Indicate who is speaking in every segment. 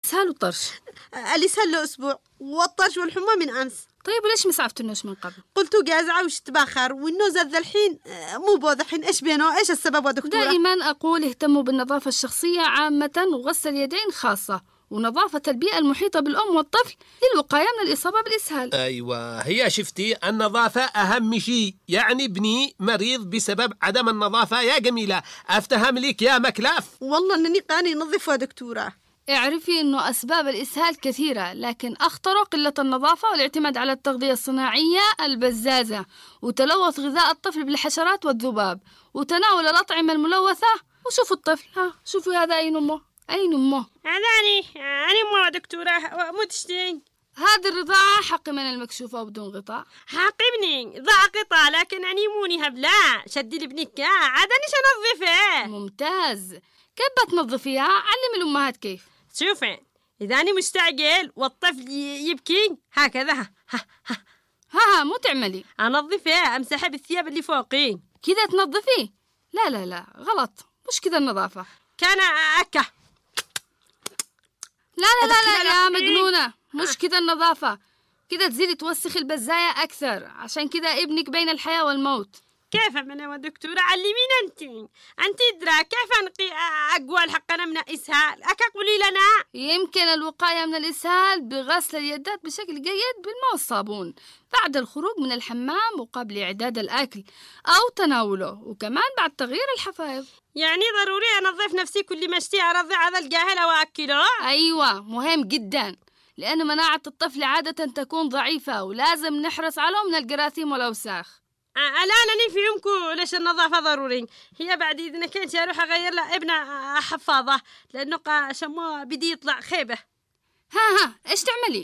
Speaker 1: إسهال وطرش.
Speaker 2: الإسهال له أسبوع والطرش والحمى من أمس.
Speaker 1: طيب وليش ما سعفت النوش من قبل؟
Speaker 2: قلت جازعة وش تباخر والنوزة ذا الحين مو بوضح الحين. إيش بينه؟ إيش السبب يا دكتورة؟
Speaker 1: دائما أقول اهتموا بالنظافة الشخصية عامة وغسل اليدين خاصة، ونظافة البيئة المحيطة بالأم والطفل للوقاية من الإصابة بالإسهال.
Speaker 3: أيوة، هي شفتي النظافة أهم شيء. يعني ابني مريض بسبب عدم النظافة يا جميلة، أفتهم لك يا مكلاف.
Speaker 2: والله أنني قاني نظفها دكتورة.
Speaker 1: اعرفي أنه أسباب الإسهال كثيرة، لكن أخطر قلة النظافة والاعتماد على التغذية الصناعية البزازة، وتلوث غذاء الطفل بالحشرات والذباب، وتناول الأطعمة الملوثة. وشوفوا الطفل، شوفوا هذا أين أمه؟ أين أمه؟
Speaker 2: أنا أمه دكتورة مو تشتين.
Speaker 1: هذه الرضاعة حق من المكشوفة وبدون غطاء.
Speaker 2: حق ابني ضاع قطع، لكن أني موني هبلا شدي لابنك عاد أنيش أنظفه.
Speaker 1: ممتاز. كيف بتنظفيها؟ علم الأمهات كيف.
Speaker 2: شوفي، إذا أنا مستعجل والطفل يبكي هكذا
Speaker 1: ها مو تعملي.
Speaker 2: أنظفه، أمسحه بالثياب اللي فوقي
Speaker 1: كذا تنظفيه؟ لا غلط، مش كذا النظافة.
Speaker 2: كان أكا.
Speaker 1: لا يا مجنونة، مش كذا النظافة. كذا تزيدي توسخي البزاية أكثر، عشان كذا ابنك بين الحياة والموت.
Speaker 2: كيف أنا دكتورة؟ علمين أنت إدرا كيف أنقي أقوال حقنا من الإسهال؟ قولي لنا.
Speaker 1: يمكن الوقاية من الإسهال بغسل اليدات بشكل جيد بالماء والصابون بعد الخروج من الحمام وقبل إعداد الأكل أو تناوله، وكمان بعد تغيير الحفايض.
Speaker 2: يعني ضروري أنظف نفسي كل ما اشتي أرضع هذا الجاهل وأكله؟
Speaker 1: أيوة، مهم جدا، لأن مناعة الطفل عادة تكون ضعيفة، ولازم نحرص عليه من الجراثيم والأوساخ.
Speaker 2: الآن أنا في يومكم ليش النظافة ضروري. هي بعد إذا كنت أروح أغير له ابن حفاظة لأنه شموه بدي يطلع خيبة.
Speaker 1: إيش تعملي؟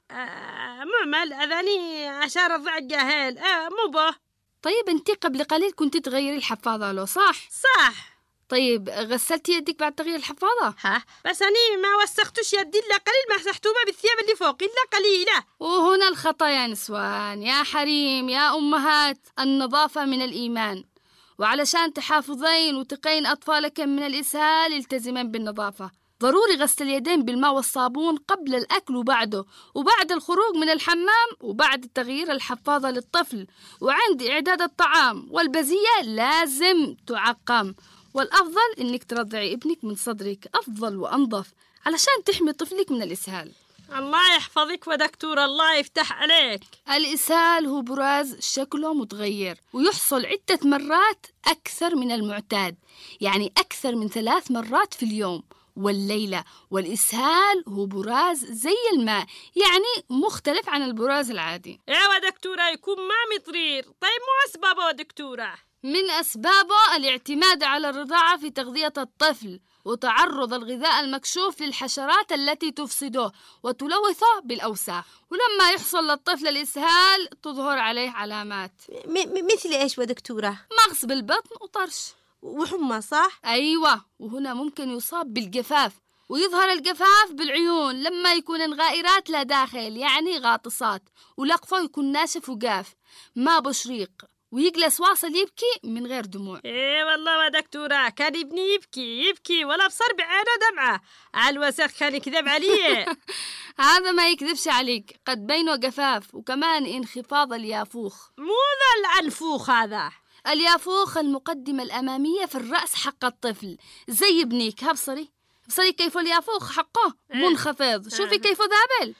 Speaker 2: معمل أذاني عشان أرضع الجاهل. مو به.
Speaker 1: طيب أنت قبل قليل كنت تغيري الحفاظة له صح؟ طيب غسلتي يدك بعد تغيير الحفاظة؟
Speaker 2: بس أنا ما وسختش يدي إلا قليل، مسحتوها بالثياب اللي فوق إلا قليلة.
Speaker 1: وهنا الخطأ يا نسوان، يا حريم، يا أمهات. النظافة من الإيمان، وعلشان تحافظين وتقين أطفالك من الإسهال التزمين بالنظافة. ضروري غسل اليدين بالماء والصابون قبل الأكل وبعده، وبعد الخروج من الحمام، وبعد تغيير الحفاظة للطفل، وعند إعداد الطعام. والبزية لازم تعقم، والأفضل إنك ترضعي ابنك من صدرك، أفضل وأنظف علشان تحمي طفلك من الإسهال.
Speaker 2: الله يحفظك ودكتور، الله يفتح عليك.
Speaker 1: الإسهال هو براز شكله متغير ويحصل عدة مرات أكثر من المعتاد، يعني أكثر من 3 مرات في اليوم والليلة. والإسهال هو براز زي الماء، يعني مختلف عن البراز العادي.
Speaker 2: يا دكتورة يكون ما مطرير. طيب مو أسبابه دكتورة؟
Speaker 1: من أسبابه الاعتماد على الرضاعة في تغذية الطفل، وتعرض الغذاء المكشوف للحشرات التي تفسده وتلوثه بالأوساخ. ولما يحصل للطفل الإسهال تظهر عليه علامات
Speaker 2: مثل إيش ودكتورة؟
Speaker 1: مغص بالبطن وطرش
Speaker 2: وحمى صح؟
Speaker 1: أيوة، وهنا ممكن يصاب بالجفاف، ويظهر الجفاف بالعيون لما يكون الغائرات لا داخل، يعني غاطسات، ولقفه يكون ناشف وجاف ما بشريق، ويجلس واصل يبكي من غير دموع.
Speaker 2: والله يا دكتورة كان ابني يبكي ولا بصر بعينه دمعة على الوسخ، كان يكذب علي.
Speaker 1: هذا ما يكذبش عليك، قد بينه جفاف وكمان انخفاض اليافوخ.
Speaker 2: مو ذا الأنفوخ، هذا
Speaker 1: اليافوخ المقدمة الأمامية في الرأس حق الطفل، زي ابنك. بصري كيف اليافوخ حقه منخفض. شوفي كيف ذابل.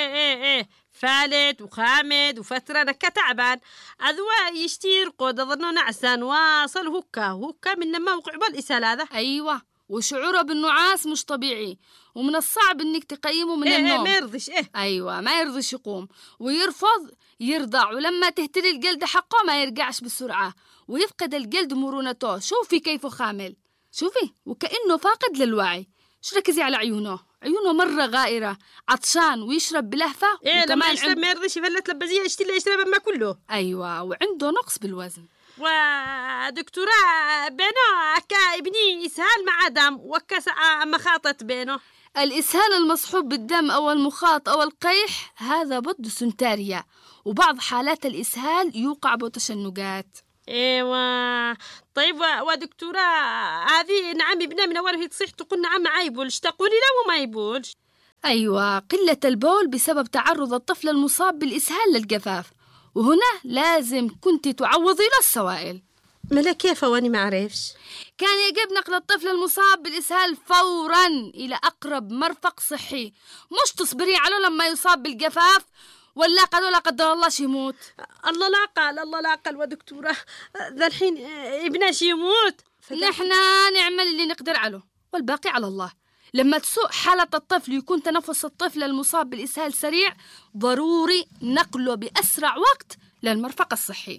Speaker 2: فالت وخامد وفترة نكا تعبان. أذواء يشتير قد أظنه نعسان واصل هكا من موقع بالإسهال هذا.
Speaker 1: أيوة، وشعوره بالنعاس مش طبيعي، ومن الصعب إنك تقيمه من النوم.
Speaker 2: ما يرضيش.
Speaker 1: أيوة، ما يرضيش يقوم، ويرفض يرضع، ولما تهتري الجلد حقه ما يرجعش بسرعة، ويفقد الجلد مرونته. شوفي كيف خامل، شوفي وكأنه فاقد للوعي. ركزي على عيونه مرة غائرة، عطشان ويشرب بلهفة.
Speaker 2: لما يشرب ما يرضيش يفلت لبزية يشرب ما كله.
Speaker 1: أيوة، وعنده نقص بالوزن.
Speaker 2: ودكتورة بينه أكا ابني إسهال مع دم وكا مخاطط بينه.
Speaker 1: الإسهال المصحوب بالدم أو المخاط أو القيح هذا ضد سنتاريا، وبعض حالات الإسهال يوقع بتشنجات.
Speaker 2: طيب ودكتورة هذه نعم ابنها من أوله تصيح تقول نعم ما يبولش، تقولي لا وما يبولش.
Speaker 1: أيوة، قلة البول بسبب تعرض الطفل المصاب بالإسهال للجفاف، وهنا لازم كنت تعوضي له السوائل.
Speaker 2: ملا كيف واني ما عرفش؟
Speaker 1: كان يجب نقل الطفل المصاب بالإسهال فوراً إلى أقرب مرفق صحي، مش تصبري عليه لما يصاب بالجفاف ولا قالوا لا قدر الله يموت.
Speaker 2: الله لا قال ودكتورة ذا الحين ابناش يموت.
Speaker 1: نحن نعمل اللي نقدر عليه والباقي على الله. لما تسوء حالة الطفل يكون تنفس الطفل المصاب بالإسهال سريع، ضروري نقله بأسرع وقت للمرفق الصحي.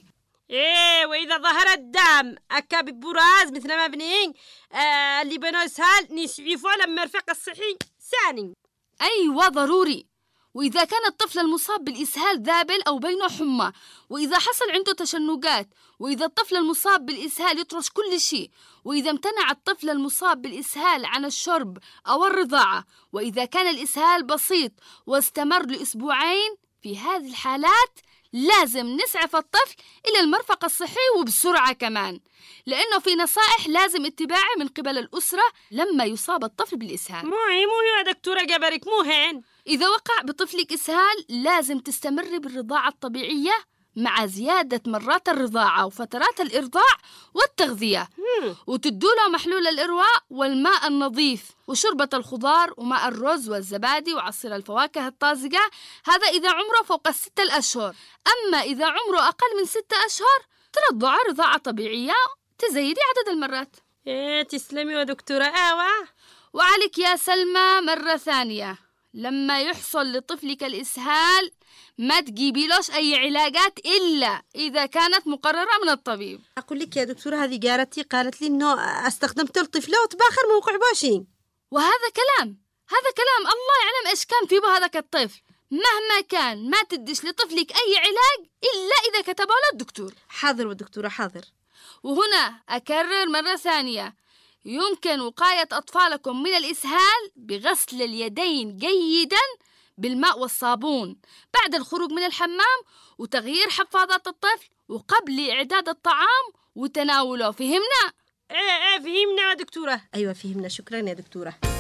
Speaker 2: وإذا ظهر الدم أكاب براز مثل ما بنين اللي بنو إسهال نسعفه للمرفق الصحي ثاني.
Speaker 1: أيوة ضروري. وإذا كان الطفل المصاب بالإسهال ذابل أو بينه حمى، وإذا حصل عنده تشنجات، وإذا الطفل المصاب بالإسهال يطرش كل شيء، وإذا امتنع الطفل المصاب بالإسهال عن الشرب أو الرضاعة، وإذا كان الإسهال بسيط واستمر لأسبوعين، في هذه الحالات لازم نسعف الطفل إلى المرفق الصحي وبسرعة كمان، لأنه في نصائح لازم اتباعها من قبل الأسرة لما يصاب الطفل بالإسهال.
Speaker 2: مو يا دكتورة جبرك مو هين.
Speaker 1: إذا وقع بطفلك إسهال لازم تستمري بالرضاعة الطبيعية مع زيادة مرات الرضاعة وفترات الإرضاع والتغذية، وتدوله محلول الإرواء والماء النظيف وشربة الخضار وماء الرز والزبادي وعصير الفواكه الطازجة، هذا إذا عمره فوق 6 أشهر. أما إذا عمره أقل من 6 أشهر ترضعه رضاعة طبيعية، تزيدي عدد المرات.
Speaker 2: تسلمي يا دكتورة.
Speaker 1: وعليك يا سلمى مرة ثانية، لما يحصل لطفلك الإسهال ما تجيبيلوش أي علاجات إلا إذا كانت مقررة من الطبيب.
Speaker 2: أقول لك يا دكتورة هذه جارتي قالت لي إنه استخدمت الطفلة وتباخر موقع باشين.
Speaker 1: وهذا كلام الله يعلم إيش كان في هذاك الطفل. مهما كان ما تدش لطفلك أي علاج إلا إذا كتبه له الدكتور.
Speaker 2: حاضر والدكتورة حاضر.
Speaker 1: وهنا أكرر مرة ثانية، يمكن وقاية أطفالكم من الإسهال بغسل اليدين جيداً بالماء والصابون بعد الخروج من الحمام، وتغيير حفاضات الطفل، وقبل إعداد الطعام وتناوله. فهمنا؟
Speaker 2: فهمنا يا دكتورة. أيوة فهمنا، شكرا يا دكتورة.